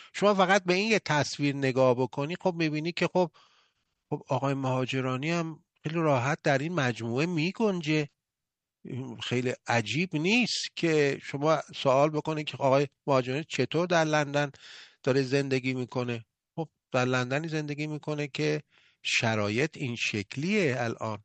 شما فقط به این یه تصویر نگاه بکنی، خب میبینی که خب آقای مهاجرانی هم خیلی راحت در این مجموعه میگنجه. خیلی عجیب نیست که شما سوال بکنه که آقای مهاجرانی چطور در لندن داره زندگی میکنه. خب در لندنی زندگی میکنه که شرایط این شکلیه الان.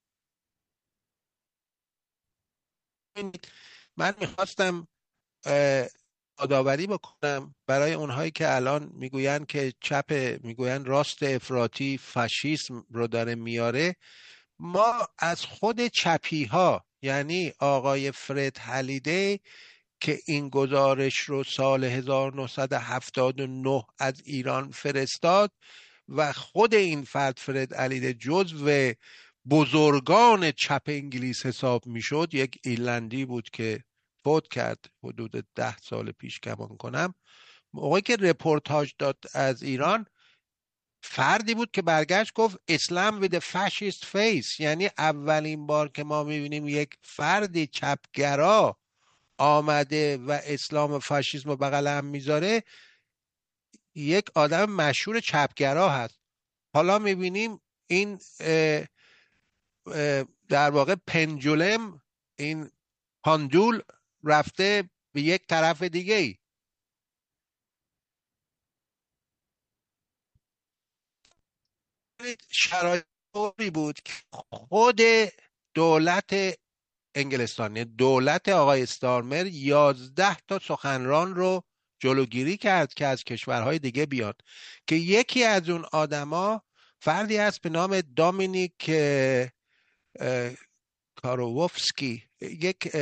من میخواستم یادآوری بکنم برای اونهایی که الان میگویند که چپ، میگویند راست افراطی فاشیسم رو داره میاره. ما از خود چپی ها، یعنی آقای فرد هلیده که این گزارش رو سال 1979 از ایران فرستاد و خود این فرد فرد هلیده جزو بزرگان چپ انگلیس حساب میشد، یک ایرلندی بود که فوت کرد حدود 10 سال پیش کمان کنم. موقعی که رپورتاج داد از ایران، فردی بود که برگشت گفت اسلام with a fascist face، یعنی اولین بار که ما میبینیم یک فردی چپگرا آمده و اسلام و فاشیسم رو بغل هم میذاره، یک آدم مشهور چپگرا هست. حالا میبینیم این در واقع پنجولم، این پاندول رفته به یک طرف دیگه ای. شرایطی بود که خود دولت انگلستان، یعنی دولت آقای استارمر، 11 تا سخنران رو جلوگیری کرد که از کشورهای دیگه بیاد، که یکی از اون آدما فردی هست به نام دامینیک کارووفسکی، یک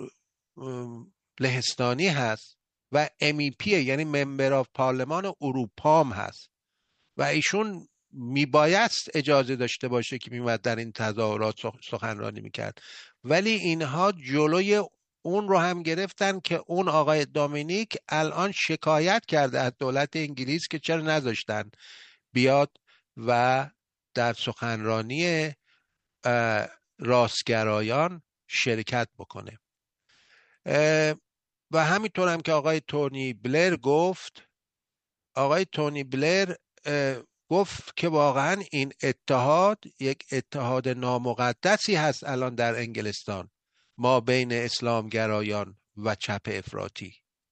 لهستانی هست و MEP، یعنی ممبر آف پارلمان اروپا هم هست و ایشون میبایست اجازه داشته باشه که میومد در این تظاهرات سخنرانی میکرد. ولی اینها جلوی اون رو هم گرفتن که اون آقای دامینیک الان شکایت کرده از دولت انگلیس که چرا نذاشتن بیاد و در سخنرانی راستگرایان شرکت بکنه. و همینطور هم که آقای تونی بلر گفت، آقای تونی بلر گفت که واقعا این اتحاد یک اتحاد نامقدسی هست الان در انگلستان ما بین اسلامگرایان و چپ افراطی.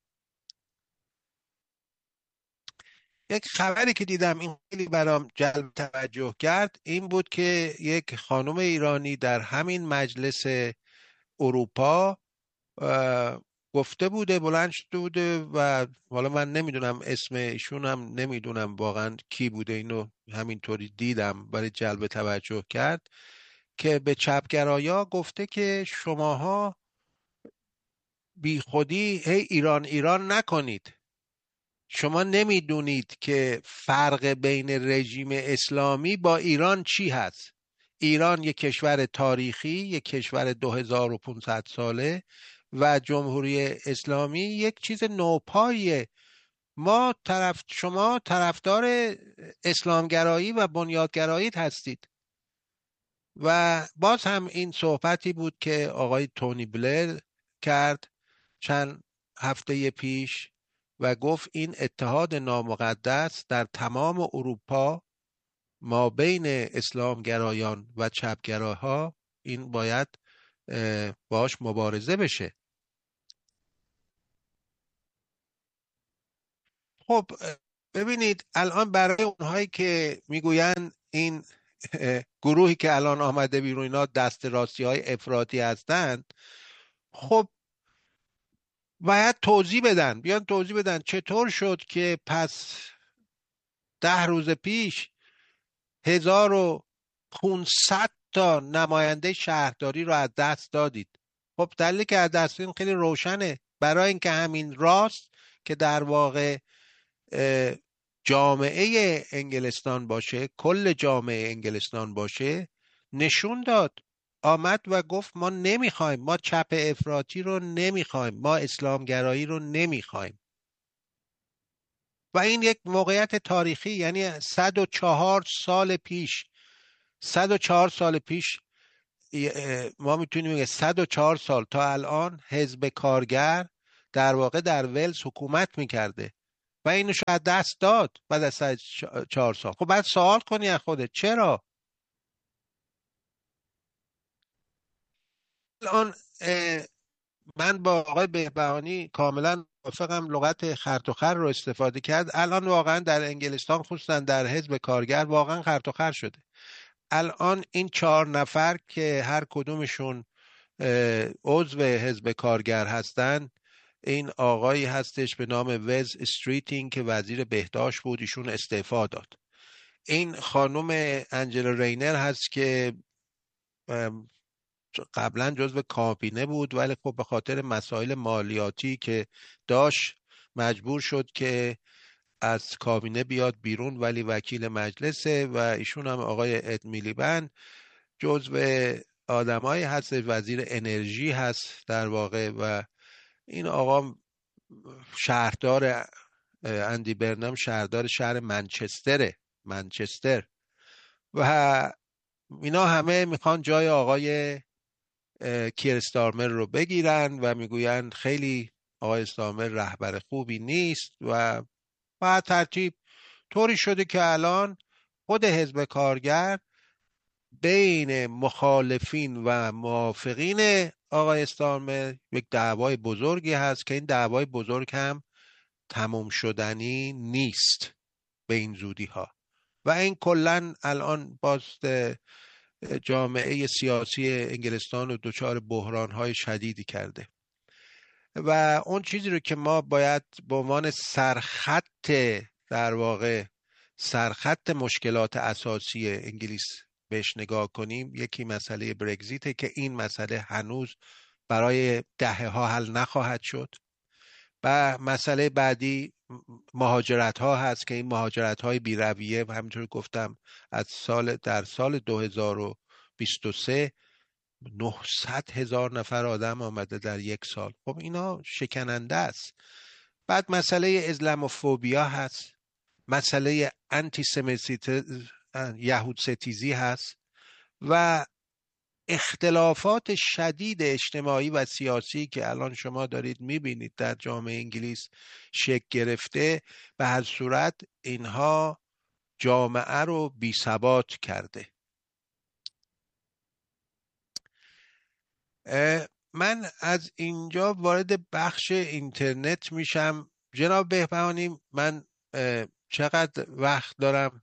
یک خبری که دیدم این خیلی برام جلب توجه کرد، این بود که یک خانم ایرانی در همین مجلس اروپا گفته بوده، بلند شده بوده و حالا من نمیدونم اسم ایشون، هم نمیدونم واقعا کی بوده، اینو همینطوری دیدم برای جلب توجه کرد، که به چپگرایا گفته که شماها بی خودی هی ایران ایران نکنید. شما نمیدونید که فرق بین رژیم اسلامی با ایران چی هست. ایران یک کشور تاریخی، یک کشور 2500 ساله و جمهوری اسلامی یک چیز نوپاییه. شما طرفدار اسلامگرایی و بنیادگرایی هستید. و باز هم این صحبتی بود که آقای تونی بلر کرد چند هفته پیش و گفت این اتحاد نامقدس در تمام اروپا ما بین اسلامگرایان و چپگراها این باید باش مبارزه بشه. خب ببینید الان برای اونهایی که میگویند این گروهی که الان آمده بیرون اینا دست راستی های افراطی هستند، خب باید توضیح بدن، بیان توضیح بدن چطور شد که پس 10 روز پیش 1500 تا نماینده شهرداری رو از دست دادید. خب دلیلی که از دست دادید خیلی روشنه، برای اینکه همین راست که در واقع جامعه انگلستان باشه، کل جامعه انگلستان باشه، نشون داد، آمد و گفت ما نمیخوایم، ما چپ افراطی رو نمیخوایم، ما اسلامگرایی رو نمیخوایم. و این یک موقعیت تاریخی، یعنی 104 سال پیش، 104 سال پیش ما میتونیم بگیم 104 سال تا الان حزب کارگر در واقع در ولز حکومت میکرده و اینو شاید دست داد بعد از 4 سال. خب بعد سوال کنی از خودت چرا الان. من با آقای بهبهانی کاملا موافقم، لغت خرط و خر رو استفاده کرد. الان واقعا در انگلستان خصوصا در حزب کارگر واقعا خرط و خر شده. الان این 4 نفر که هر کدومشون عضو حزب کارگر هستن، این آقایی هستش به نام وز استریتینگ که وزیر بهداشت بود، ایشون استعفا داد. این خانم انجلا رینر هست که قبلا جزو کابینه بود ولی خب به خاطر مسائل مالیاتی که داشت مجبور شد که از کابینه بیاد بیرون، ولی وکیل مجلسه. و ایشون هم آقای اد میلیبند جزو آدمایی هست، وزیر انرژی هست در واقع. و این آقا شهردار، اندی برنام شهردار شهر منچستر. و اینا همه میخوان جای آقای کیر استارمر رو بگیرن و میگوین خیلی آقای استارمر رهبر خوبی نیست. و بعد ترتیب طوری شده که الان خود حزب کارگر بین مخالفین و موافقین آقای استارمر یک دعوای بزرگی هست که این دعوای بزرگ هم تموم شدنی نیست به این زودی ها. و این کلن الان باز جامعه سیاسی انگلستان رو دچار بحران‌های شدیدی کرده. و اون چیزی رو که ما باید به عنوان در واقع سرخط مشکلات اساسی انگلیس بهش نگاه کنیم، یکی مسئله برگزیته که این مسئله هنوز برای دهه‌ها حل نخواهد شد. و مسئله بعدی مهاجرت ها هست که این مهاجرت های بی‌رویه و همینطور گفتم در سال 2023 900,000 نفر آدم آمده در 1 سال. خب اینا شکننده است. بعد مسئله اسلاموفوبیا هست، مسئله یهود ستیزی هست و اختلافات شدید اجتماعی و سیاسی که الان شما دارید میبینید در جامعه انگلیس شکل گرفته. به هر صورت اینها جامعه رو بی ثبات کرده. من از اینجا وارد بخش اینترنت میشم. جناب بهبهانی، من چقدر وقت دارم؟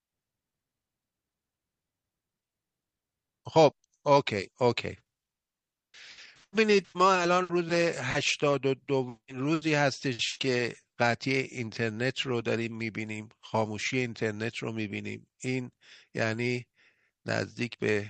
خب اوکی. ببینید ما الان روز 82 روزی هستش که قطعی اینترنت رو داریم میبینیم، خاموشی اینترنت رو میبینیم. این یعنی نزدیک به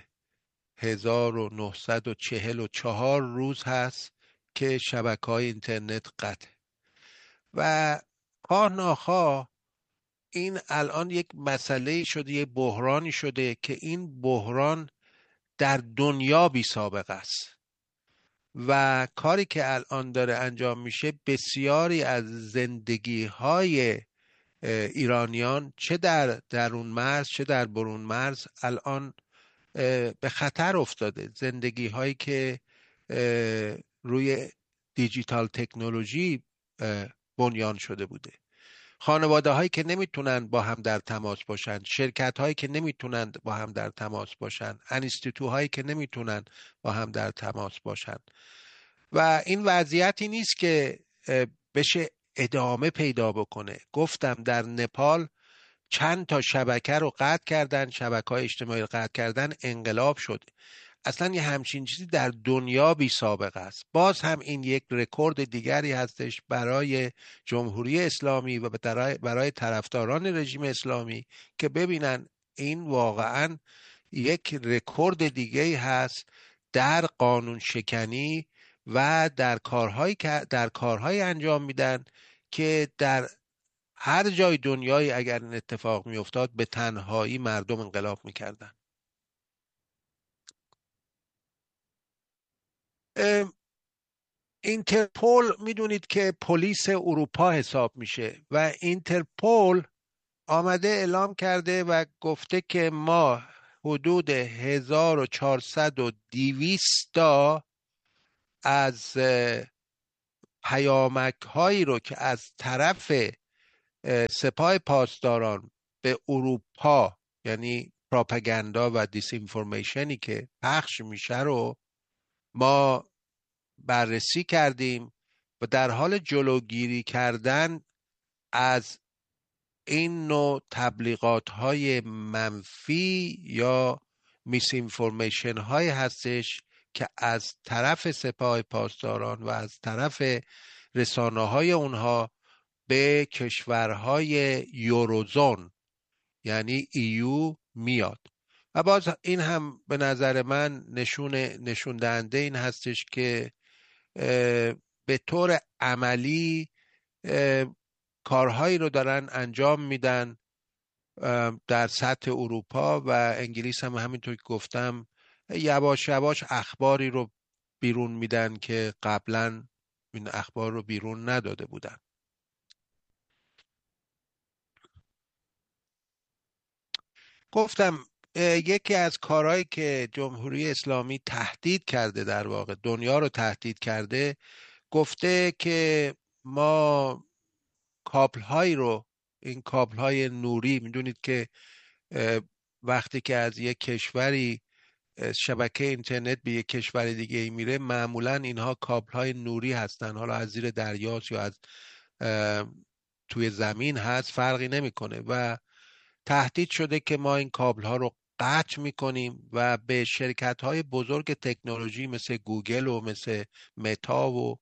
1944 روز هست که شبکه‌های اینترنت قطع. و خواه ناخواه این الان یک مسئله شده، یک بحرانی شده که این بحران در دنیا بی سابقه است. و کاری که الان داره انجام میشه، بسیاری از زندگی های ایرانیان چه در درون مرز چه در برون مرز الان به خطر افتاده. زندگی هایی که روی دیجیتال تکنولوژی بنیان شده بوده، خانواده هایی که نمیتونن با هم در تماس باشن، شرکت هایی که نمیتونن با هم در تماس باشن، انستیتو هایی که نمیتونن با هم در تماس باشن. و این وضعیتی نیست که بشه ادامه پیدا بکنه. گفتم در نپال چند تا شبکه رو قطع کردن، شبکه‌های اجتماعی رو قطع کردن، انقلاب شد. اصلا یه همچین چیزی در دنیا بی سابقه است. باز هم این یک رکورد دیگری هستش برای جمهوری اسلامی و برای طرفداران رژیم اسلامی که ببینن این واقعا یک رکورد دیگری هست در قانون شکنی و در کارهایی انجام میدن که در هر جای دنیای اگر این اتفاق میافتاد به تنهایی مردم انقلاب میکردن. اینترپول میدونید که پلیس اروپا حساب میشه و اینترپول آمده اعلام کرده و گفته که ما حدود 1400 و 200 تا از پیامک هایی رو که از طرف سپاه پاسداران به اروپا، یعنی پراپاگاندا و دیس اینفورمیشنی که پخش میشه رو ما بررسی کردیم و در حال جلوگیری کردن از این نوع تبلیغات های منفی یا میس اینفورمیشن های هستش که از طرف سپاه پاسداران و از طرف رسانه های اونها به کشورهای یوروزون یعنی ایو میاد. و باز این هم به نظر من نشون دهنده این هستش که به طور عملی کارهایی رو دارن انجام میدن در سطح اروپا و انگلیس هم همینطور که گفتم یواش یواش اخباری رو بیرون میدن که قبلا این اخبار رو بیرون نداده بودن. گفتم یکی از کارهایی که جمهوری اسلامی تهدید کرده، در واقع دنیا رو تهدید کرده، گفته که ما کابل هایی رو، این کابل های نوری، میدونید که وقتی که از یک کشوری شبکه اینترنت به یک کشور دیگه ای میره، معمولا اینها کابل های نوری هستن، حالا از زیر دریاست یا از توی زمین هست فرقی نمیکنه، و تهدید شده که ما این کابل ها رو قطع میکنیم و به شرکت های بزرگ تکنولوژی مثل گوگل و مثل متا و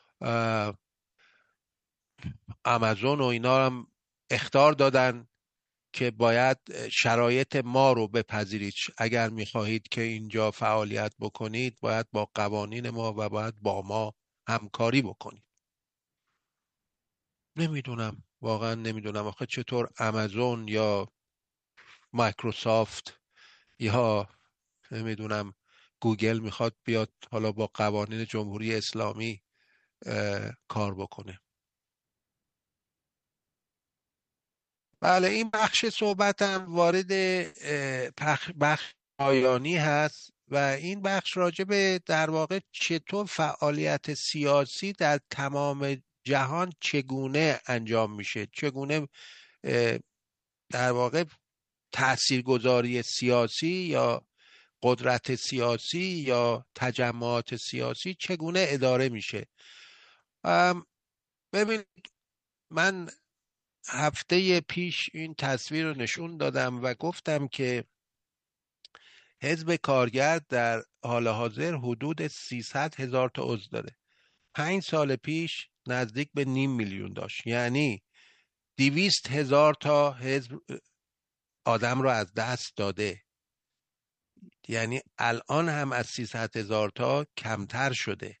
آمازون و اینا هم اخطار دادن که باید شرایط ما رو بپذیرید، اگر میخواهید که اینجا فعالیت بکنید باید با قوانین ما و باید با ما همکاری بکنید. نمیدونم، واقعا نمیدونم آخه چطور آمازون یا مایکروسافت یا نمیدونم گوگل میخواد بیاد حالا با قوانین جمهوری اسلامی کار بکنه. بله، این بخش صحبتم وارد بخش پایانی هست و این بخش راجع به در واقع چطور فعالیت سیاسی در تمام جهان چگونه انجام میشه، چگونه در واقع تاثیرگذاری سیاسی یا قدرت سیاسی یا تجمعات سیاسی چگونه اداره میشه. ببین، من هفته پیش این تصویر رو نشون دادم و گفتم که حزب کارگر در حال حاضر حدود 300,000 تا عضو داره. 5 سال پیش نزدیک به 500,000 داشت، یعنی 200,000 تا حزب آدم رو از دست داده، یعنی الان هم از 300,000 تا کمتر شده.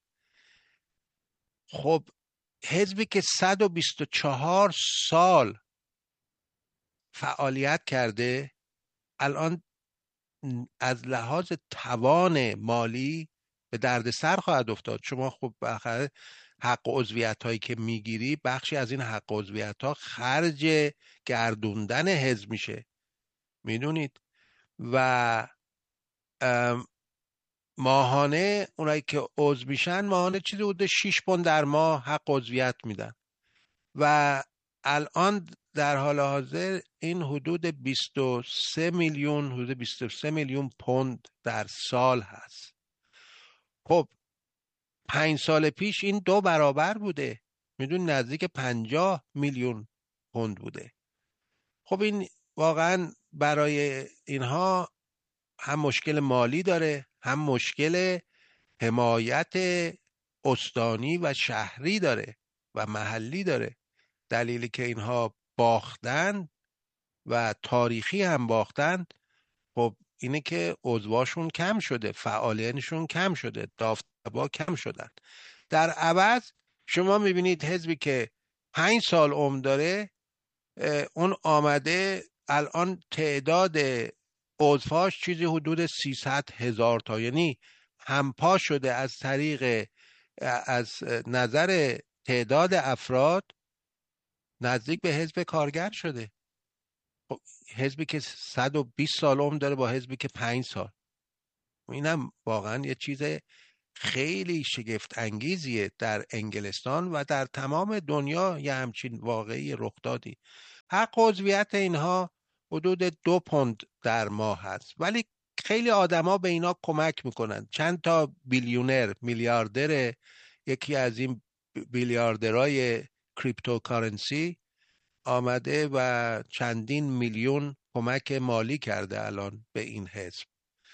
خب حزبی که 124 سال فعالیت کرده الان از لحاظ توان مالی به دردسر خواهد افتاد. شما خب بالاخره حق عضویت هایی که میگیری، بخشی از این حق عضویت ها خرج گردوندن حزب میشه، میدونید، و ماهانه اونایی که عضو میشن ماهانه چیزی حدود 6 پوند در ماه حق عضویت میدن و الان در حال حاضر این حدود 23 میلیون، حدود 23 میلیون پوند در سال هست. خب 5 سال پیش این 2 برابر بوده، میدون نزدیک 50 میلیون پوند بوده. خب این واقعا برای اینها هم مشکل مالی داره، هم مشکل حمایت استانی و شهری داره و محلی داره. دلیلی که اینها باختن و تاریخی هم باختن خب اینه که عضواشون کم شده، فعالینشون کم شده، داوطلبا کم شدن. در عوض شما میبینید حزبی که 5 سال عمر داره اون آمده الان تعداد عضوهاش چیزی حدود 300,000 تا، یعنی همپا شده از طریق از نظر تعداد افراد نزدیک به حزب کارگر شده. خب حزبی که 120 سال عمر داره با حزبی که 5 سال، اینم واقعا یه چیز خیلی شگفت انگیزیه در انگلستان و در تمام دنیا یه همچین واقعی رخ دادی. حق عضویت اینها حدود 2 پوند در ماه هست، ولی خیلی آدما به اینا کمک میکنن. چند تا بیلیونر، میلیاردر، یکی از این بیلیاردرای کریپتوکارنسی آمده و چندین میلیون کمک مالی کرده الان به این حزب.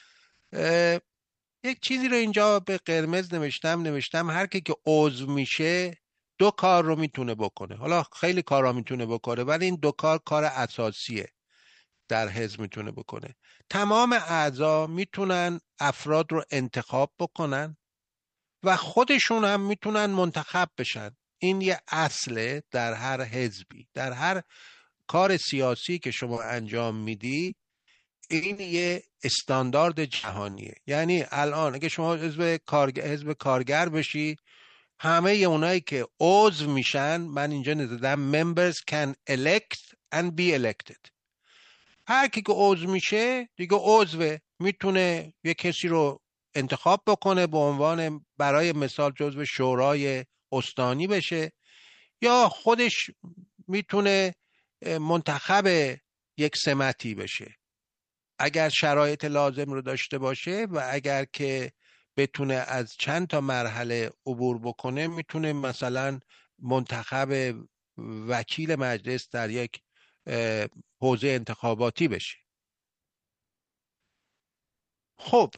یک چیزی رو اینجا به قرمز نوشتم هر کی که عضو میشه 2 کار رو میتونه بکنه. حالا خیلی کارا میتونه بکنه، ولی این 2 کار کار اساسیه در حزب میتونه بکنه. تمام اعضا میتونن افراد رو انتخاب بکنن و خودشون هم میتونن منتخب بشن. این یه اصله در هر حزبی، در هر کار سیاسی که شما انجام میدی. این یه استاندارد جهانیه. یعنی الان اگه شما حزب کارگر بشی، همه اونایی که عضو میشن، من اینجا نزدم members can elect and be elected. هر کی که عضو میشه دیگه عضوه، میتونه یه کسی رو انتخاب بکنه به عنوان، برای مثال، جزو شورای استانی بشه، یا خودش میتونه منتخب یک سمتی بشه اگر شرایط لازم رو داشته باشه و اگر که بتونه از چند تا مرحله عبور بکنه، میتونه مثلا منتخب وکیل مجلس در یک حوزه انتخاباتی بشه. خب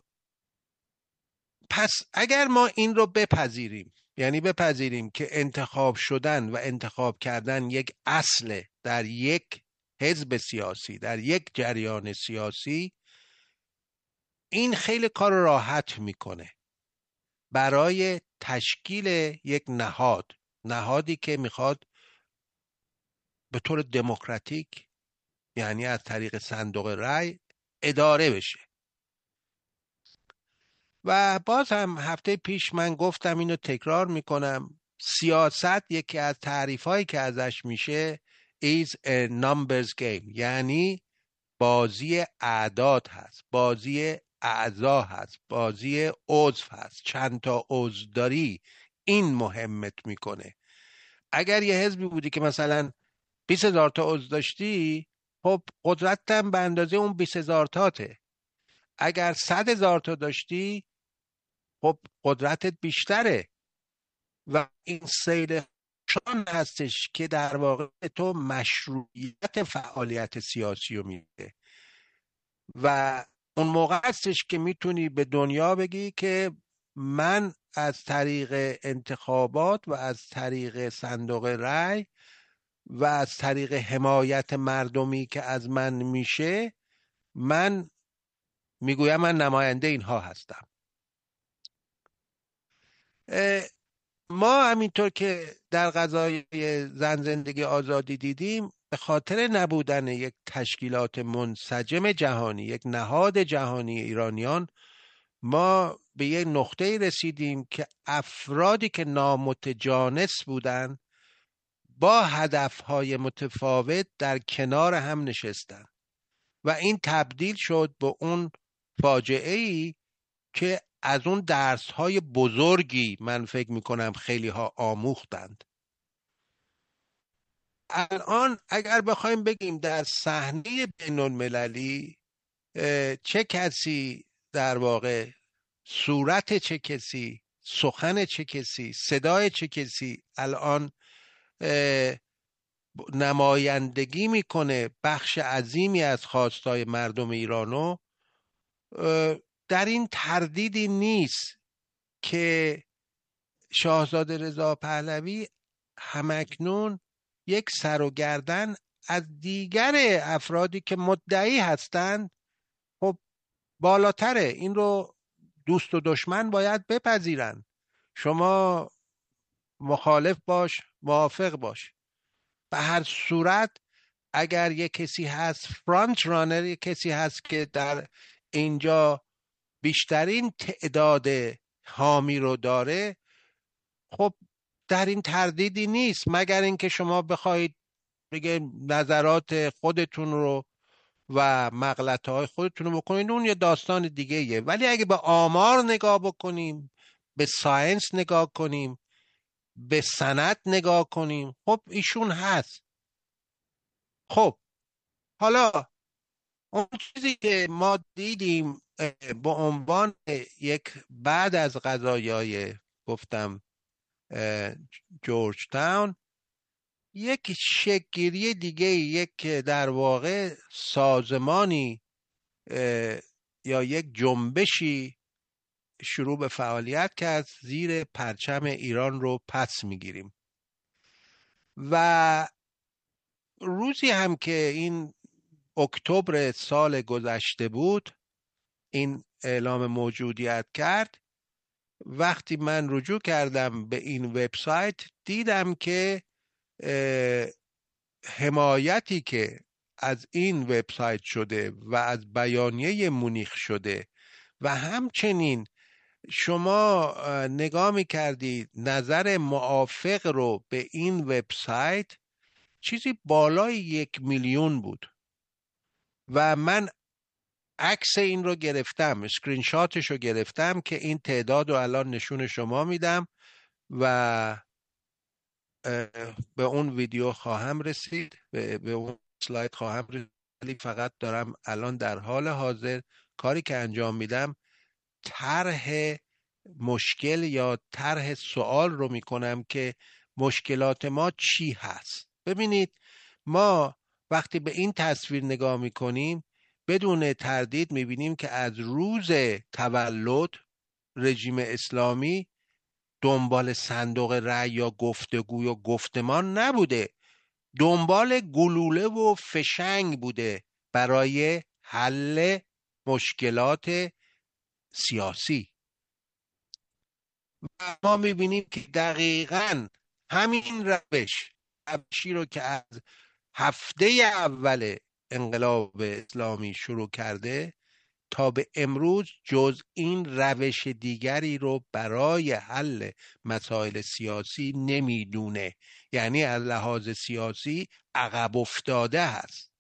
پس اگر ما این رو بپذیریم، یعنی بپذیریم که انتخاب شدن و انتخاب کردن یک اصل در یک حزب سیاسی، در یک جریان سیاسی، این خیلی کار راحت میکنه برای تشکیل یک نهادی که میخواد به طور دموکراتیک، یعنی از طریق صندوق رای، اداره بشه. و باز هم هفته پیش من گفتم، اینو تکرار میکنم، سیاست یکی از تعریفایی که ازش میشه is a numbers game، یعنی بازی اعداد هست، بازی اعضا هست، بازی عضو هست. چند تا عضو داری این مهمت میکنه. اگر یه حزبی بودی که مثلا 20,000 تا عضو داشتی، خب قدرتم به اندازه اون 20,000 تاته. اگر 100,000 تا داشتی، خب قدرتت بیشتره و این سیل شان هستش که در واقع تو مشروعیت فعالیت سیاسی رو میده و اون موقع هستش که میتونی به دنیا بگی که من از طریق انتخابات و از طریق صندوق رای و از طریق حمایت مردمی که از من میشه، من میگویم من نماینده اینها هستم. ما همینطور که در قضای زن زندگی آزادی دیدیم، به خاطر نبودن یک تشکیلات منسجم جهانی، یک نهاد جهانی ایرانیان، ما به یک نقطه رسیدیم که افرادی که نامتجانس بودن با هدفهای متفاوت در کنار هم نشستن و این تبدیل شد به اون فاجعه‌ای که از اون درس‌های بزرگی من فکر می‌کنم خیلی ها آموختند. الان اگر بخوایم بگیم در صحنه بین‌المللی چه کسی در واقع، صورت چه کسی، سخن چه کسی، صدای چه کسی الان نمایندگی میکنه بخش عظیمی از خواستای مردم ایرانو، در این تردیدی نیست که شاهزاده رضا پهلوی همکنون یک سر و گردن از دیگر افرادی که مدعی هستند خب بالاتره. این رو دوست و دشمن باید بپذیرن. شما مخالف باش، موافق باش، به هر صورت اگر یک کسی هست فرانت رانر، یک کسی هست که در اینجا بیشترین تعداد حامی رو داره، خب در این تردیدی نیست، مگر اینکه شما بخواید بگه نظرات خودتون رو و مغلطه‌های خودتون رو بکنید، اون یه داستان دیگه ایه. ولی اگه به آمار نگاه بکنیم، به ساینس نگاه کنیم، به سند نگاه کنیم. خب ایشون هست. خب حالا اون چیزی که ما دیدیم به عنوان یک بعد از قضایای گفتم جورج تاون، یک شکل‌گیری دیگه، یک در واقع سازمانی یا یک جنبشی شروع به فعالیت کرد. زیر پرچم ایران رو پس میگیریم. و روزی هم که این اکتبر سال گذشته بود این اعلام موجودیت کرد، وقتی من رجوع کردم به این وبسایت دیدم که حمایتی که از این وبسایت شده و از بیانیه مونیخ شده و همچنین شما نگاه می‌کردید نظر موافق رو به این وبسایت چیزی بالای 1,000,000 بود. و من عکس این رو گرفتم، اسکرین شاتش رو گرفتم که این تعداد رو الان نشون شما میدم و به اون ویدیو خواهم رسید، به اون سلاید خواهم رسید. ولی فقط دارم الان در حال حاضر کاری که انجام میدم طرح مشکل یا طرح سوال رو میکنم که مشکلات ما چی هست. ببینید ما وقتی به این تصویر نگاه میکنیم بدون تردید میبینیم که از روز تولد رژیم اسلامی دنبال صندوق رأی یا گفتگو یا گفتمان نبوده، دنبال گلوله و فشنگ بوده برای حل مشکلات سیاسی. و ما میبینیم که دقیقاً همین روشی رو که از هفته اول انقلاب اسلامی شروع کرده تا به امروز جز این روش دیگری رو برای حل مسائل سیاسی نمیدونه. یعنی از لحاظ سیاسی عقب افتاده هست.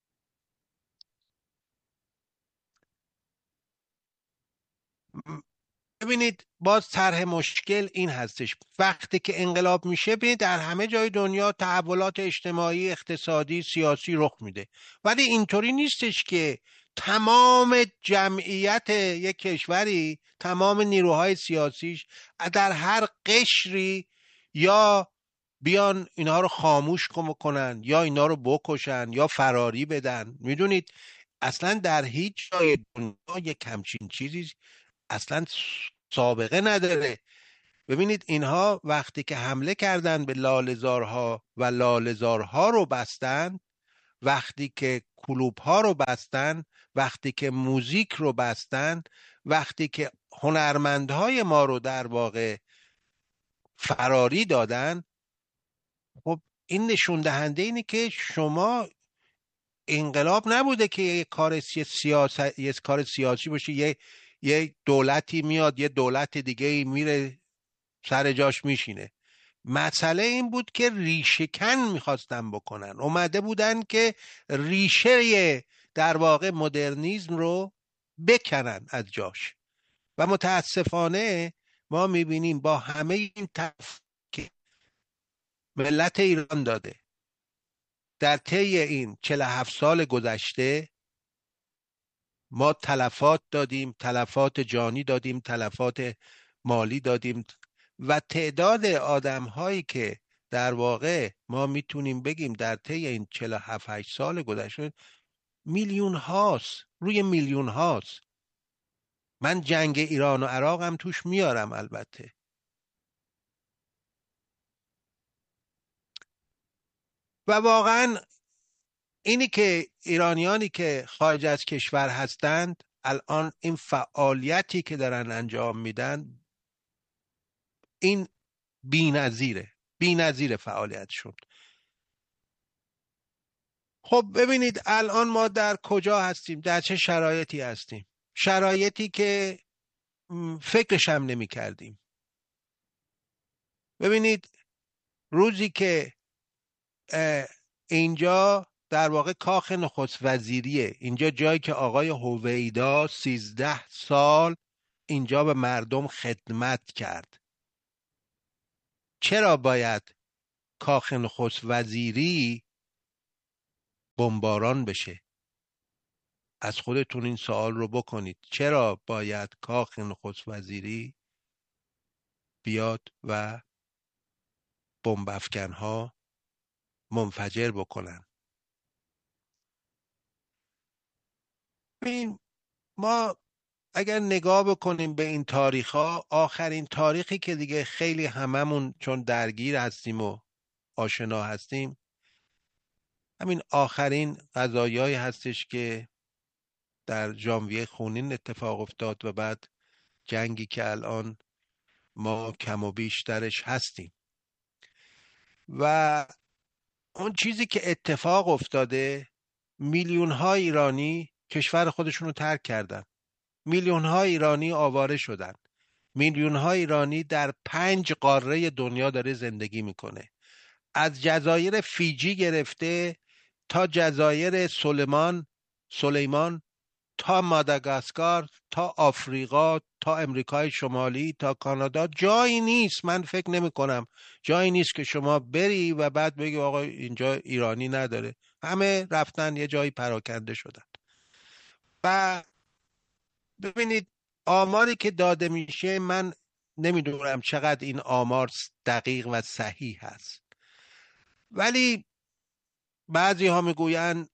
ببینید باز طرح مشکل این هستش، وقتی که انقلاب میشه ببینید در همه جای دنیا تحولات اجتماعی، اقتصادی، سیاسی رخ میده، ولی اینطوری نیستش که تمام جمعیت یک کشوری، تمام نیروهای سیاسیش در هر قشری یا بیان اینها رو خاموش کنن یا اینا رو بکشن یا فراری بدن. میدونید اصلا در هیچ جای دنیا یک همچین چیزی اصلا سابقه نداره. ببینید اینها وقتی که حمله کردن به لاله‌زارها و لاله‌زارها رو بستن، وقتی که کلوب‌ها رو بستن، وقتی که موزیک رو بستن، وقتی که هنرمندهای ما رو در واقع فراری دادن، خب این نشون دهنده اینه که شما انقلاب نبوده که یک کار سیاسی باشه، یه دولتی میاد یه دولت دیگه میره سر جاش میشینه. مسئله این بود که ریشه کن میخواستن بکنن، اومده بودن که ریشه در واقع مدرنیسم رو بکنن از جاش. و متاسفانه ما میبینیم با همه این که ملت ایران داده در طی این 47 سال گذشته، ما تلفات دادیم، تلفات جانی دادیم، تلفات مالی دادیم و تعداد آدم هایی که در واقع ما میتونیم بگیم در طی این 47 سال گذشته میلیون هاست، روی میلیون هاست. من جنگ ایران و عراق هم توش میارم البته. و واقعا اینی که ایرانیانی که خارج از کشور هستند الان این فعالیتی که دارن انجام میدن این بی‌نظیره فعالیتشون. خب ببینید الان ما در کجا هستیم، در چه شرایطی هستیم، شرایطی که فکرش هم نمی کردیم. ببینید روزی که اینجا در واقع کاخ نخست وزیریه، اینجا جایی که آقای هویدا 13 سال اینجا به مردم خدمت کرد. چرا باید کاخ نخست وزیری بمباران بشه؟ از خودتون این سوال رو بکنید. چرا باید کاخ نخست وزیری بیاد و بمب افکن‌ها منفجر بکنن؟ ببین، ما اگر نگاه بکنیم به این تاریخ ها، آخرین تاریخی که دیگه خیلی هممون چون درگیر هستیم و آشنا هستیم، همین آخرین قضایایی هستش که در ژانویه خونین اتفاق افتاد و بعد جنگی که الان ما کم و بیش درش هستیم. و اون چیزی که اتفاق افتاده، میلیون ها ایرانی کشور خودشون رو ترک کردن، میلیون ها ایرانی آواره شدن، میلیون ها ایرانی در 5 قاره دنیا داره زندگی میکنه، از جزایر فیجی گرفته تا جزایر سلیمان، تا ماداگاسکار، تا آفریقا، تا امریکای شمالی، تا کانادا. جایی نیست، من فکر نمی کنم جایی نیست که شما بری و بعد بگی آقا اینجا ایرانی نداره. همه رفتن یه جایی پراکنده شدن. و ببینید آماری که داده میشه، من نمیدونم چقدر این آمار دقیق و صحیح هست، ولی بعضی ها میگویند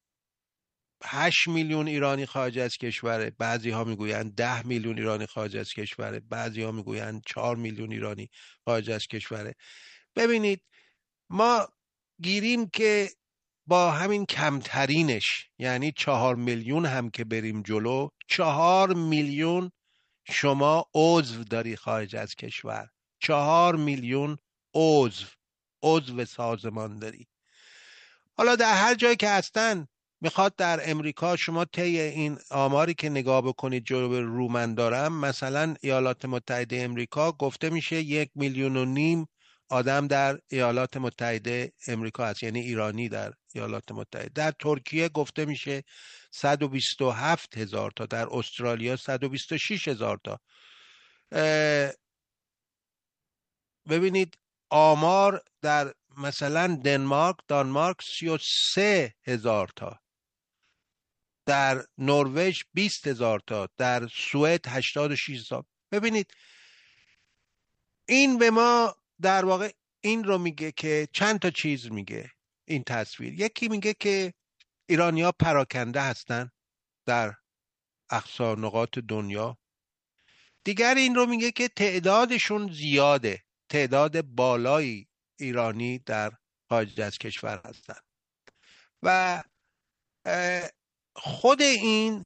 8 میلیون ایرانی خارج از کشوره، بعضی ها میگویند 10 میلیون ایرانی خارج از کشوره، بعضی ها میگویند 4 میلیون ایرانی خارج از کشوره. ببینید ما گیریم که با همین کمترینش، یعنی 4 میلیون هم که بریم جلو، 4 میلیون شما عضو داری خارج از کشور. 4 میلیون عضو سازمان داری. حالا در هر جایی که هستن، میخواد در امریکا، شما طی این آماری که نگاه بکنید جلو رو من دارم، مثلا ایالات متحده امریکا گفته میشه 1.5 میلیون آدم در ایالات متحده امریکا هست، یعنی ایرانی در ایالات متحده. در ترکیه گفته میشه 127,000 تا، در استرالیا 126,000 تا. ببینید آمار در مثلا دانمارک 33,000 تا، در نروژ 20,000 تا، در سوئد 86,000. ببینید این به ما در واقع این رو میگه که چند تا چیز میگه این تصویر. یکی میگه که ایرانی‌ها پراکنده هستن در اقصی نقاط دنیا. دیگر این رو میگه که تعدادشون زیاده، تعداد بالایی ایرانی در خارج از کشور هستن. و خود این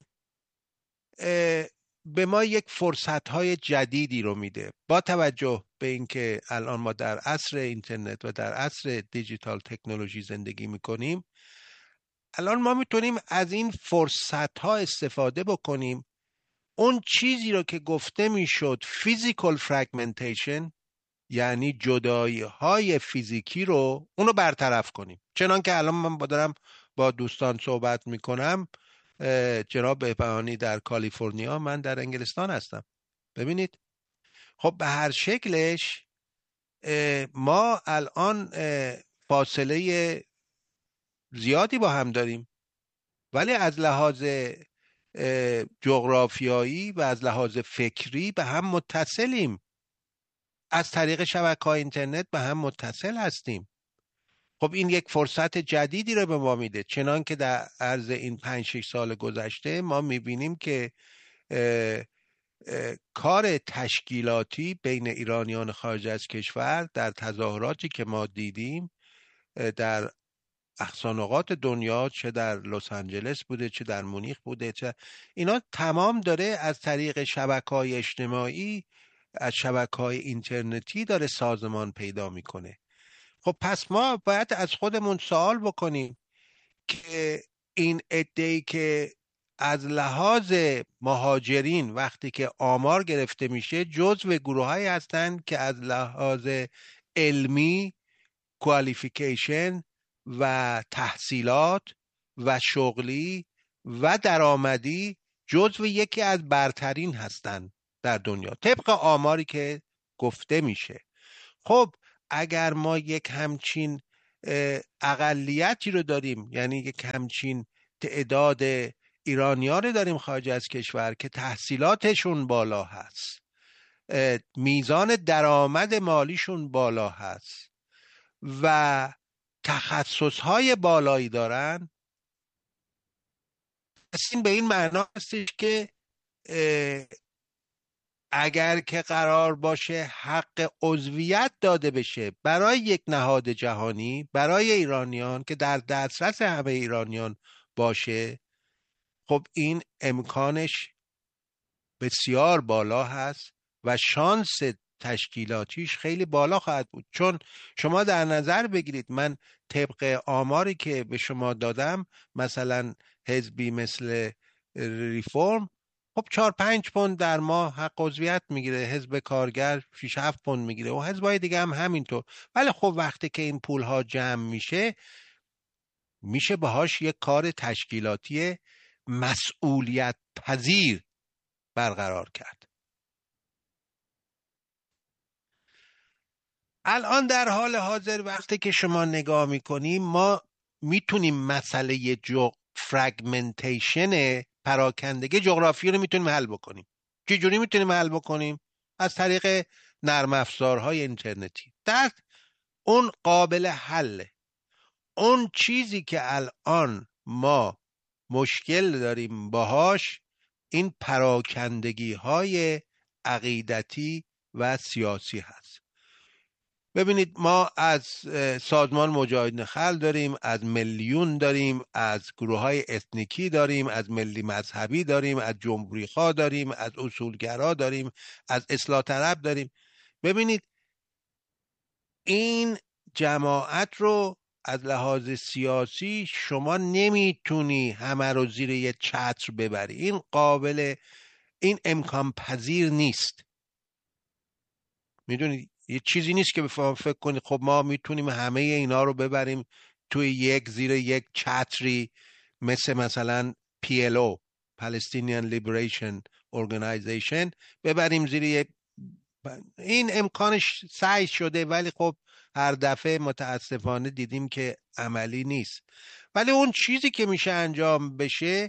به ما یک فرصت‌های جدیدی رو میده. با توجه به اینکه الان ما در عصر اینترنت و در عصر دیجیتال تکنولوژی زندگی میکنیم، الان ما میتونیم از این فرصت‌ها استفاده بکنیم. اون چیزی رو که گفته میشد فیزیکال فرگمنتیشن، یعنی جدایی های فیزیکی رو، اونو برطرف کنیم. چنان که الان من دارم با دوستان صحبت میکنم، جناب بهبهانی در کالیفرنیا، من در انگلستان هستم. ببینید خب به هر شکلش ما الان فاصله زیادی با هم داریم، ولی از لحاظ جغرافیایی و از لحاظ فکری به هم متصلیم. از طریق شبکه‌های اینترنت به هم متصل هستیم. خب این یک فرصت جدیدی رو به ما میده. چنان که در عرض این 5-6 سال گذشته ما میبینیم که کار تشکیلاتی بین ایرانیان خارج از کشور در تظاهراتی که ما دیدیم در اقصی نقاط دنیا، چه در لس آنجلس بوده، چه در مونیخ بوده، چه اینا تمام داره از طریق شبکه‌های اجتماعی، از شبکه‌های اینترنتی داره سازمان پیدا میکنه. خب پس ما باید از خودمون سوال بکنیم که این عده‌ای که از لحاظ مهاجرین وقتی که آمار گرفته میشه جزو گروه‌هایی هستند که از لحاظ علمی، کوالیفیکیشن و تحصیلات و شغلی و درآمدی جزو یکی از برترین هستند. در دنیا طبق آماری که گفته میشه. خب اگر ما یک همچین اقلیتی رو داریم، یعنی یک همچین تعداد ایرانیان داریم خارج از کشور که تحصیلاتشون بالا هست، میزان درآمد مالیشون بالا هست و تخصصهای بالایی دارن، این به این معنا هستش که اگر که قرار باشه حق عضویت داده بشه برای یک نهاد جهانی برای ایرانیان که در دسترس همه ایرانیان باشه، خب این امکانش بسیار بالا هست و شانس تشکیلاتیش خیلی بالا خواهد بود. چون شما در نظر بگیرید، من طبق آماری که به شما دادم، مثلا حزبی مثل ریفورم خب 4-5 پوند در ماه حق عضویت میگیره، حزب کارگر 6-7 پوند میگیره و حزبای دیگه هم همینطور. ولی خب وقتی که این پولها جمع میشه باهاش یک کار تشکیلاتی مسئولیت پذیر برقرار کرد. الان در حال حاضر وقتی که شما نگاه میکنیم، ما میتونیم مسئله فرگمنتیشن پراکندگی جغرافی رو میتونیم حل بکنیم. چجوری میتونیم حل بکنیم؟ از طریق نرم افزارهای اینترنتی. در اون قابل حله. اون چیزی که الان ما مشکل داریم باهاش این پراکندگی های عقیدتی و سیاسی هست. ببینید، ما از سازمان مجاهدین خلق داریم، از ملیون داریم، از گروه های اتنیکی داریم، از ملی مذهبی داریم، از جمهوری خواه داریم، از اصولگرا داریم، از اصلاح طلب داریم. ببینید این جماعت رو از لحاظ سیاسی شما نمیتونی همه رو زیر یه چتر ببری. این امکان پذیر نیست. میدونید یه چیزی نیست که بفهم فکر کنید خب ما میتونیم همه اینا رو ببریم توی زیر یک چتری مثلا PLO Palestinian Liberation Organization ببریم زیر یک. این امکانش سعی شده ولی خب هر دفعه متاسفانه دیدیم که عملی نیست. ولی اون چیزی که میشه انجام بشه،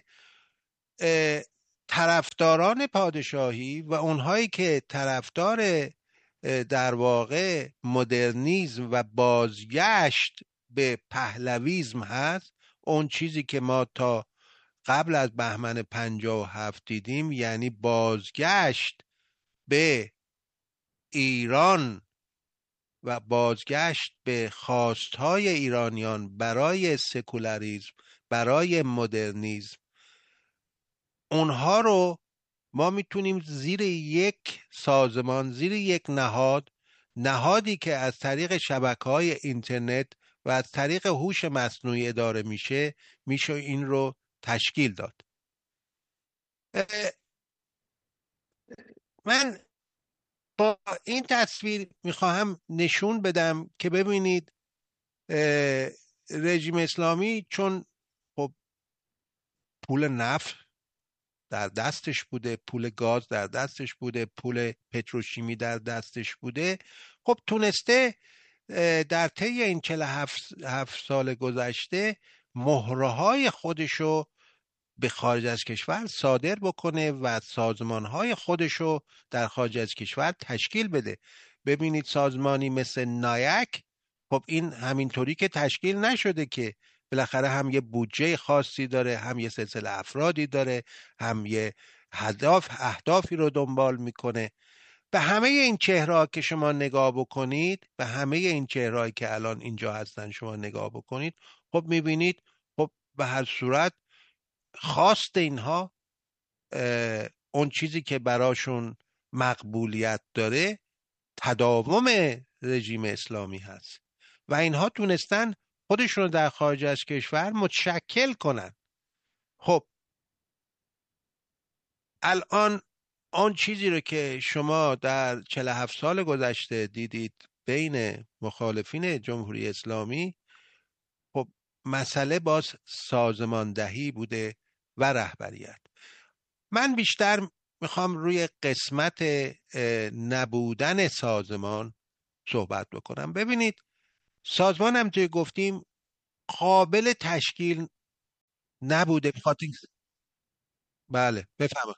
طرفداران پادشاهی و اونهایی که طرفدار در واقع مدرنیزم و بازگشت به پهلویزم هست، اون چیزی که ما تا قبل از بهمن 57 دیدیم، یعنی بازگشت به ایران و بازگشت به خواستهای ایرانیان برای سکولاریسم، برای مدرنیزم، اونها رو ما میتونیم زیر یک سازمان، زیر یک نهادی که از طریق شبکه‌های اینترنت و از طریق هوش مصنوعی اداره میشه این رو تشکیل داد. من با این تصویر میخواهم نشون بدم که ببینید رژیم اسلامی چون خب پول نفت در دستش بوده، پول گاز در دستش بوده، پول پتروشیمی در دستش بوده، خب تونسته در طی این 47 سال گذشته مهره‌های خودشو به خارج از کشور صادر بکنه و سازمانهای خودشو در خارج از کشور تشکیل بده. ببینید سازمانی مثل نایک، خب این همینطوری که تشکیل نشده که، بالاخره هم یه بودجه خاصی داره، هم یه سلسله افرادی داره، هم یه اهدافی رو دنبال میکنه. به همه این چهره‌ها که شما نگاه بکنید، به همه این چهره‌هایی که الان اینجا هستن شما نگاه بکنید، خب میبینید خب به هر صورت خواست اینها، اون چیزی که براشون مقبولیت داره تداوم رژیم اسلامی هست و اینها تونستن خودشون رو در خارج از کشور متشکل کنن. خب الان آن چیزی رو که شما در 47 سال گذشته دیدید بین مخالفین جمهوری اسلامی، خب مسئله باز سازماندهی بوده و رهبریت. من بیشتر میخوام روی قسمت نبودن سازمان صحبت بکنم. ببینید، سازمان هم توی گفتیم قابل تشکیل نبوده. بخاطر بله بفهم.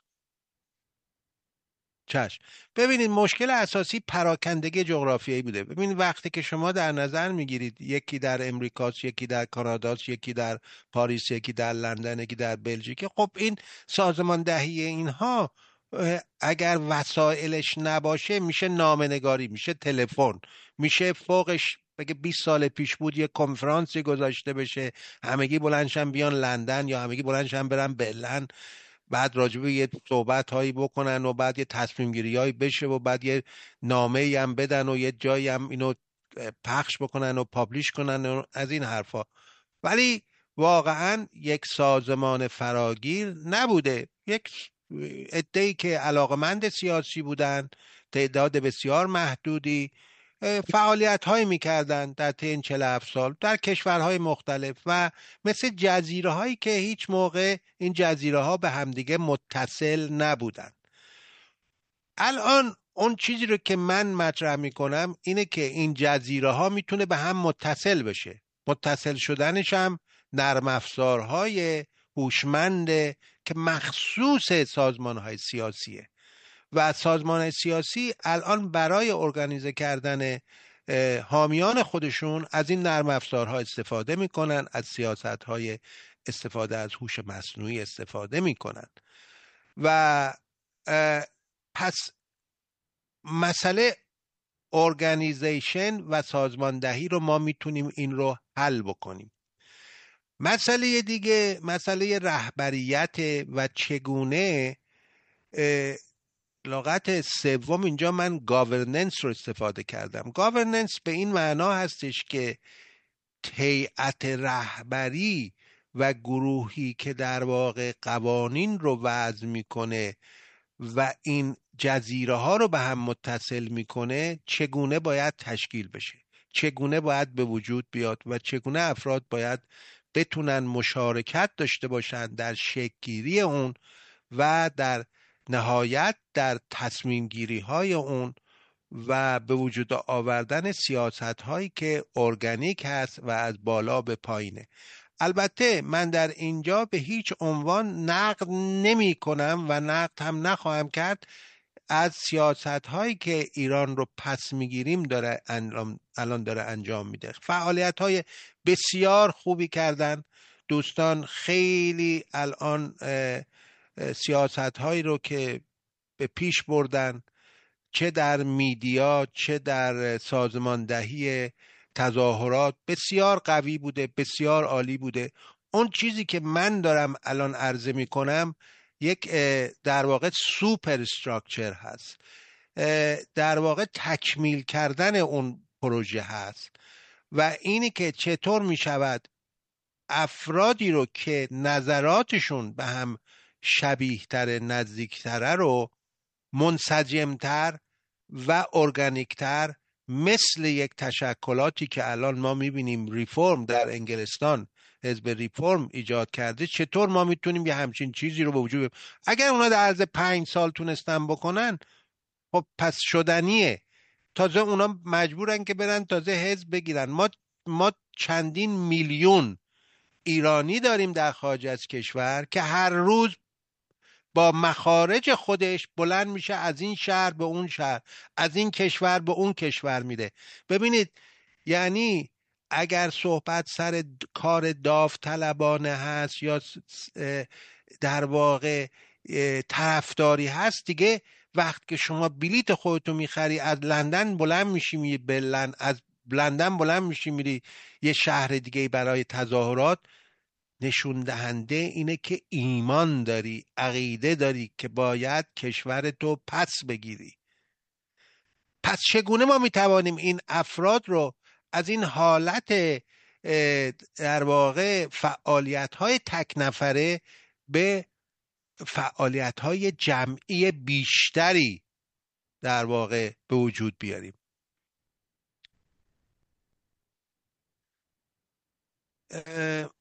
چشم. ببینید، مشکل اساسی پراکندگی جغرافیایی بوده. ببینید، وقتی که شما در نظر میگیرید یکی در امریکاست، یکی در کاناداست، یکی در پاریس، یکی در لندن، یکی در بلژیک، خب این سازماندهی اینها اگر وسایلش نباشه میشه نامه‌نگاری، میشه تلفن، میشه فوقش بگه 20 سال پیش بود یه کنفرانسی گذاشته بشه، همگی بلندشن بیان لندن یا همگی بلندشن برن برلن، بعد راجبه یه صحبت هایی بکنن و بعد یه تصمیم گیری هایی بشه و بعد یه نامه ای هم بدن و یه جایی هم اینو پخش بکنن و پابلیش کنن و از این حرفا. ولی واقعا یک سازمان فراگیر نبوده. یک عده‌ای که علاقمند سیاسی بودن، تعداد بسیار محدودی، فعالیت هایی میکردن در طی این 47 سال در کشورهای مختلف و مثل جزیره هایی که هیچ موقع این جزیره ها به همدیگه متصل نبودن. الان اون چیزی رو که من مطرح میکنم اینه که این جزیره ها میتونه به هم متصل بشه. متصل شدنش هم نرم افزارهای هوشمند که مخصوص سازمان های سیاسیه و سازمان سیاسی الان برای ارگانیزه کردن حامیان خودشون از این نرم افزارها استفاده میکنن، از سیاست های استفاده از هوش مصنوعی استفاده میکنن و پس مسئله ارگانیزیشن و سازماندهی رو ما میتونیم این رو حل بکنیم. مسئله دیگه مسئله رهبریت و چگونه لغت سوم اینجا من گاورننس رو استفاده کردم. گاورننس به این معنا هستش که هیئت رهبری و گروهی که در واقع قوانین رو وضع میکنه و این جزیره ها رو به هم متصل میکنه چگونه باید تشکیل بشه، چگونه باید به وجود بیاد و چگونه افراد باید بتونن مشارکت داشته باشند در شکل گیری اون و در نهایت در تصمیم گیری های اون و به وجود آوردن سیاست هایی که ارگانیک هست و از بالا به پایینه. البته من در اینجا به هیچ عنوان نقد نمی کنم و نقد هم نخواهم کرد از سیاست هایی که ایران رو پس میگیریم داره الان داره انجام میده. فعالیت های بسیار خوبی کردن دوستان، خیلی الان سیاست هایی رو که به پیش بردن، چه در میدیا چه در سازماندهی تظاهرات، بسیار قوی بوده، بسیار عالی بوده. اون چیزی که من دارم الان عرضه می کنم یک در واقع سوپر استراکچر هست، در واقع تکمیل کردن اون پروژه هست و اینی که چطور می شود افرادی رو که نظراتشون به هم شبیه تره، نزدیک تره رو منسجمتر و ارگانیکتر، مثل یک تشکلاتی که الان ما میبینیم ریفورم در انگلستان حزب ریفورم ایجاد کرده، چطور ما میتونیم یه همچین چیزی رو به وجود بیاریم؟ اگر اونا در عرض 5 سال تونستن بکنن خب پس شدنیه. تازه اونا مجبورن که برن تازه حزب بگیرن. ما چندین میلیون ایرانی داریم در خارج از کشور که هر روز با مخارج خودش بلند میشه از این شهر به اون شهر، از این کشور به اون کشور میده. ببینید، یعنی اگر صحبت سر کار داوطلبانه هست یا در واقع طرفداری هست، دیگه وقت که شما بلیت خودتو میخری از لندن بلند میشی میری برلین، از لندن بلند میشی میری یه شهر دیگه برای تظاهرات، نشون دهنده اینه که ایمان داری، عقیده داری که باید کشور تو پس بگیری. پس چگونه ما میتوانیم این افراد رو از این حالت در واقع فعالیت های تک نفره به فعالیت های جمعی بیشتری در واقع به وجود بیاریم؟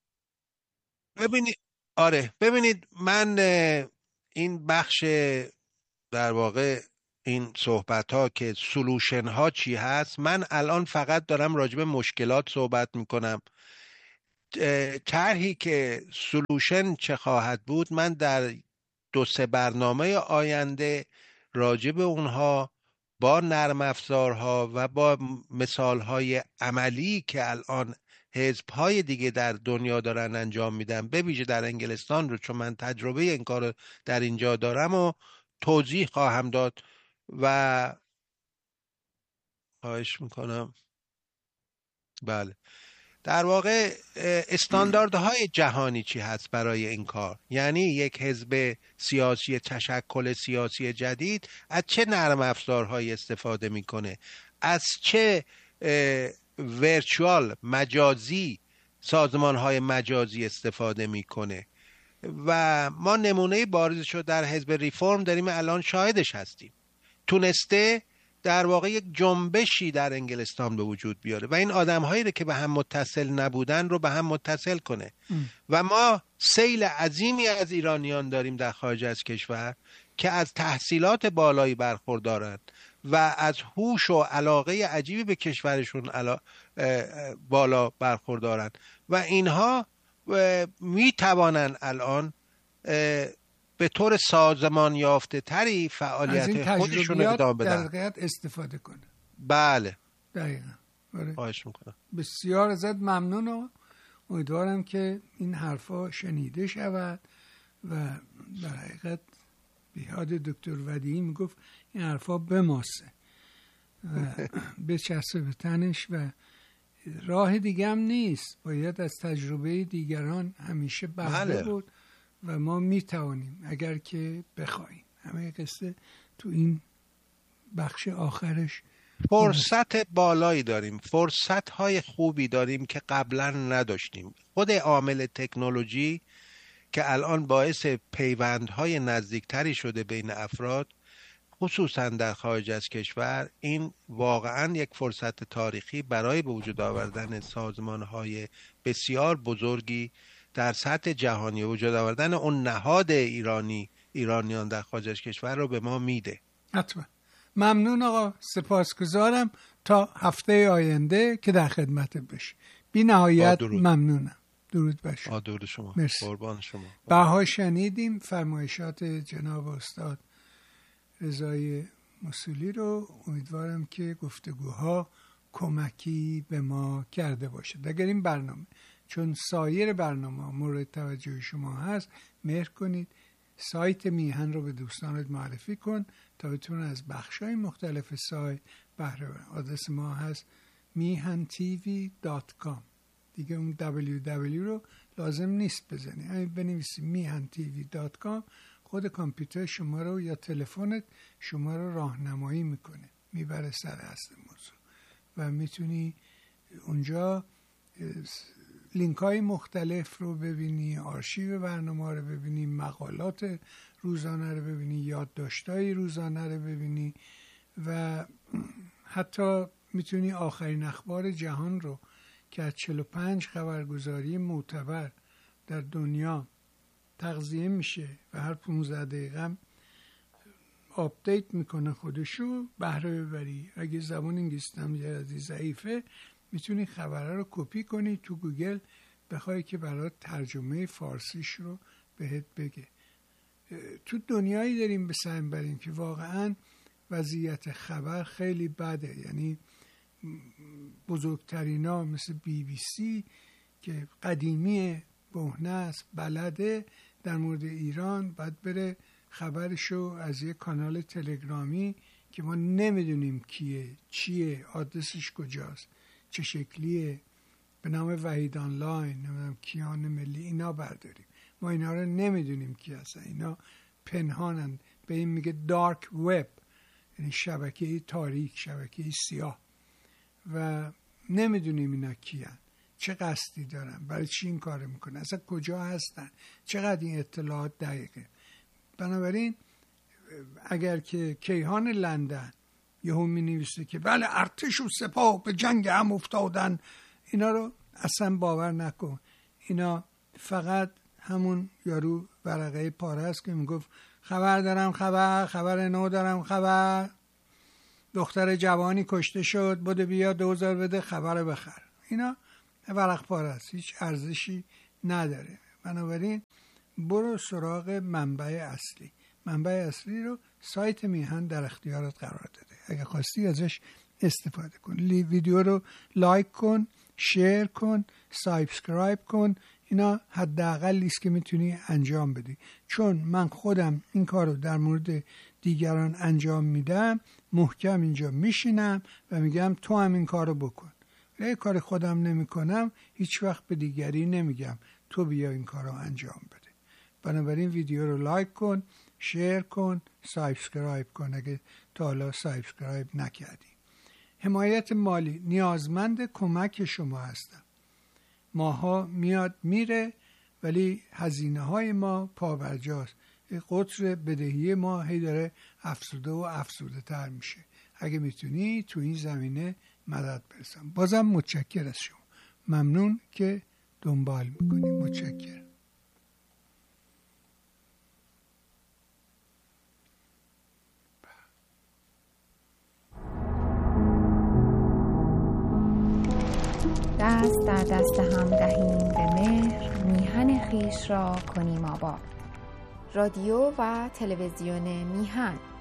ببینید، آره ببینید، من این بخش در واقع این صحبت ها که سولوشن ها چی هست، من الان فقط دارم راجع به مشکلات صحبت میکنم. طرحی که سولوشن چه خواهد بود، من در 2-3 برنامه آینده راجع به اونها با نرم افزارها و با مثالهای عملی که الان حزب‌های دیگه در دنیا دارن انجام میدن، به ویژه در انگلستان رو، چون من تجربه این کار رو در اینجا دارم و توضیح خواهم داد. و خواهش میکنم. بله، در واقع استانداردهای جهانی چی هست برای این کار؟ یعنی یک حزب سیاسی، تشکل سیاسی جدید از چه نرم افزارهایی استفاده میکنه، از چه ورچوال مجازی سازمانهای مجازی استفاده میکنه. و ما نمونه بارزش رو در حزب ریفرم داریم، الان شاهدش هستیم. تونسته در واقع یک جنبشی در انگلستان به وجود بیاره و این آدم‌هایی رو که به هم متصل نبودن رو به هم متصل کنه. و ما سیل عظیمی از ایرانیان داریم در خارج از کشور که از تحصیلات بالایی برخوردارند و از هوش و علاقه عجیبی به کشورشون بالا برخوردارند و اینها می توانند الان به طور سازمان یافته تری فعالیت خودشون رو ادامه بدن، در حقیقت استفاده کنه. بله دقیقاً. خواهش میکنم. بسیار ازت ممنونم. امیدوارم که این حرفا شنیده شود و در حقیقت بیاد دکتر ودیعی میگفت این حرفا بماسه و بچسبه به تنش و راه دیگه هم نیست، باید از تجربه دیگران همیشه بهره بود و ما میتوانیم اگر که بخوایم. همه قصه تو این بخش آخرش فرصت بالایی داریم، فرصت های خوبی داریم که قبلا نداشتیم. خود عامل تکنولوژی که الان باعث پیوندهای نزدیکتری شده بین افراد، خصوصا در خارج از کشور، این واقعا یک فرصت تاریخی برای به وجود آوردن سازمانهای بسیار بزرگی در سطح جهانی، وجود آوردن اون نهاد ایرانیان در خارج از کشور رو به ما میده. حتما. ممنون آقا، سپاسگزارم. تا هفته آینده که در خدمت باشی. بی نهایت ممنونم. درود بر شما. درود شما. قربان شما. بها شنیدیم فرمایشات جناب استاد رضای موصولی رو. امیدوارم که گفتگوها کمکی به ما کرده باشد. اگر این برنامه چون سایر برنامه مورد توجه شما هست، مهر کنید سایت میهن رو به دوستانت معرفی کن تا بتونن از بخش‌های مختلف سایت بهره ببرن. آدرس ما هست mihantv.com. دیگه اون www رو لازم نیست بزنی، همین بنویسی mihantv.com. خود کامپیوتر شما رو یا تلفنت شما رو راهنمایی میکنه، میبره سر اصل موضوع و میتونی اونجا لینک های مختلف رو ببینی، آرشیو برنامه رو ببینی، مقالات روزانه رو ببینی، یادداشت‌های روزانه رو ببینی و حتی میتونی آخرین اخبار جهان رو که از 45 خبرگزاری معتبر در دنیا تغذیه میشه و هر 15 دقیقه آپدیت میکنه خودشو، بهره ببری. اگه زبان انگلیسی هم ضعیفه میتونی خبرها رو کپی کنی تو گوگل، بخوای که برات ترجمه فارسیش رو بهت بگه. تو دنیایی داریم به سر بریم که واقعا وضعیت خبر خیلی بده. یعنی بزرگترینا مثل BBC که قدیمی بهنه است، بلده در مورد ایران، باید بره خبرشو از یک کانال تلگرامی که ما نمیدونیم کیه، چیه، آدرسش کجاست، چه شکلیه، به نام وحید آنلاین، نمیدونم کیان ملی، اینا برداریم. ما اینا رو نمیدونیم کی هستن، اینا پنهانن. به این میگه دارک وب، یعنی شبکه تاریک، شبکه سیاه، و نمیدونیم اینا کیان، چه قصدی دارن، برای چی این کار میکنن، اصلا کجا هستن، چقدر این اطلاعات دقیقه. بنابراین اگر که کیهان لندن یهو مینویسه که بله ارتش و سپاه به جنگ هم افتادن، اینا رو اصلا باور نکن. اینا فقط همون یارو ورقه پاره است که میگفت خبر دارم، خبر نو دارم، خبر دختر جوانی کشته شد، بده بیا 2000 بده خبر بخر. اینا ورق پاره است، هیچ ارزشی نداره. بنابراین برو سراغ منبع اصلی. منبع اصلی رو سایت میهن در اختیارت قرار داده. اگه خواستی ازش استفاده کن. ویدیو رو لایک کن، شیر کن، سابسکرایب کن. اینا حداقلی است که میتونی انجام بدی. چون من خودم این کار رو در مورد دیگران انجام میدم، محکم اینجا میشینم و میگم تو هم این کار رو بکن. اگه کار خودم نمی کنم هیچ وقت به دیگری نمیگم تو بیا این کار رو انجام بده. بنابراین ویدیو رو لایک کن، شیر کن، سابسکرایب کن اگه تا حالا سابسکرایب نکردی. حمایت مالی، نیازمند کمک شما هستم. ماها میاد میره ولی هزینه های ما پابرجاست. قطر بدهی ما هی داره افزوده و افزوده تر میشه. اگه میتونی تو این زمینه مدد برسم. بازم متشکر از شما. ممنون که دنبال میکنی. متشکر. دست در دست هم دهیم به مهر، میهن خویش را کنیم آباد. رادیو و تلویزیون میهن.